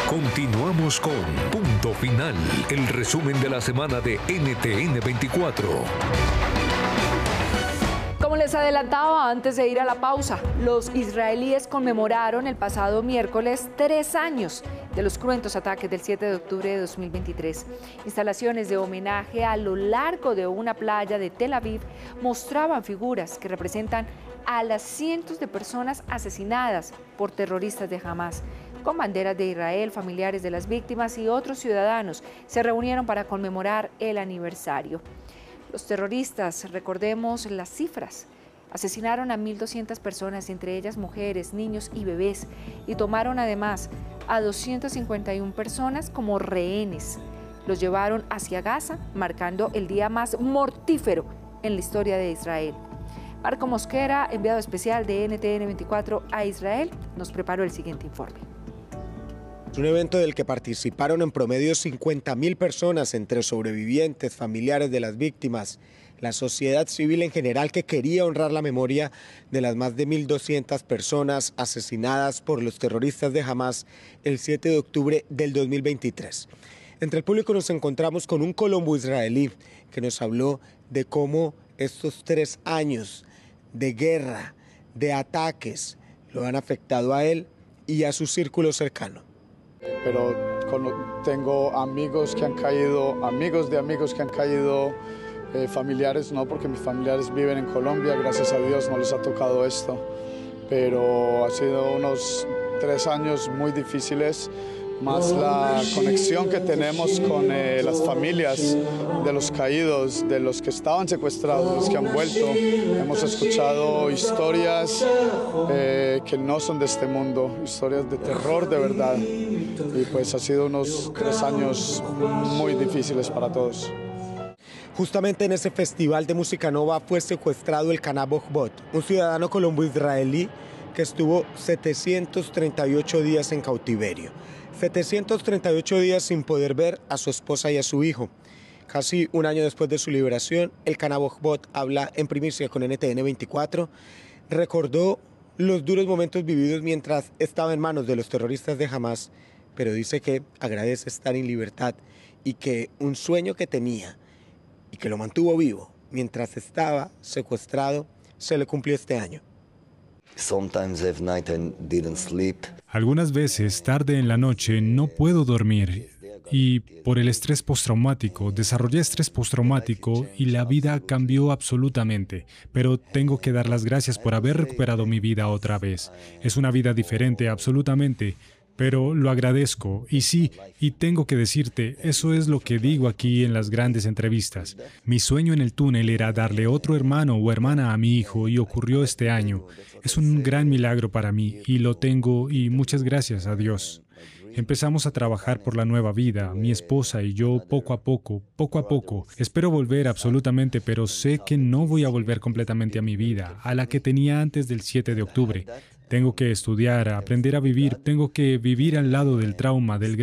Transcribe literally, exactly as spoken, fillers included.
Continuamos con Punto Final, el resumen de la semana de N T N veinticuatro. Como les adelantaba antes de ir a la pausa, los israelíes conmemoraron el pasado miércoles tres años de los cruentos ataques del siete de octubre de dos mil veintitrés. Instalaciones de homenaje a lo largo de una playa de Tel Aviv mostraban figuras que representan a las cientos de personas asesinadas por terroristas de Hamás. Con banderas de Israel, familiares de las víctimas y otros ciudadanos se reunieron para conmemorar el aniversario. Los terroristas, recordemos las cifras, asesinaron a mil doscientas personas, entre ellas mujeres, niños y bebés, y tomaron además a doscientas cincuenta y una personas como rehenes. Los llevaron hacia Gaza, marcando el día más mortífero en la historia de Israel. Marco Mosquera, enviado especial de N T N veinticuatro a Israel, nos preparó el siguiente informe. Un evento del que participaron en promedio cincuenta mil personas, entre sobrevivientes, familiares de las víctimas, la sociedad civil en general, que quería honrar la memoria de las más de mil doscientas personas asesinadas por los terroristas de Hamás el siete de octubre del dos mil veintitrés. Entre el público nos encontramos con un colombo israelí que nos habló de cómo estos tres años de guerra, de ataques, lo han afectado a él y a su círculo cercano. Pero tengo amigos que han caído, amigos de amigos que han caído, eh, familiares no, porque mis familiares viven en Colombia, gracias a Dios no les ha tocado esto, pero ha sido unos tres años muy difíciles, más la conexión que tenemos con eh, las familias de los caídos, de los que estaban secuestrados, de los que han vuelto. Hemos escuchado historias eh, que no son de este mundo, historias de terror de verdad. Y pues ha sido unos tres años muy difíciles para todos. Justamente en ese festival de música nova fue secuestrado el Elkana Bogbot, un ciudadano colombo-israelí que estuvo setecientos treinta y ocho días en cautiverio. setecientos treinta y ocho días sin poder ver a su esposa y a su hijo. Casi un año después de su liberación, el Elkana Bogbot habla en primicia con N T N veinticuatro, recordó los duros momentos vividos mientras estaba en manos de los terroristas de Hamás, pero dice que agradece estar en libertad y que un sueño que tenía y que lo mantuvo vivo mientras estaba secuestrado se le cumplió este año. Algunas veces, tarde en la noche, no puedo dormir y por el estrés postraumático, desarrollé estrés postraumático y la vida cambió absolutamente. Pero tengo que dar las gracias por haber recuperado mi vida otra vez. Es una vida diferente, absolutamente. Pero lo agradezco, y sí, y tengo que decirte, eso es lo que digo aquí en las grandes entrevistas. Mi sueño en el túnel era darle otro hermano o hermana a mi hijo, y ocurrió este año. Es un gran milagro para mí, y lo tengo, y muchas gracias a Dios. Empezamos a trabajar por la nueva vida, mi esposa y yo, poco a poco, poco a poco. Espero volver absolutamente, pero sé que no voy a volver completamente a mi vida, a la que tenía antes del siete de octubre. Tengo que estudiar, aprender a vivir, tengo que vivir al lado del trauma, del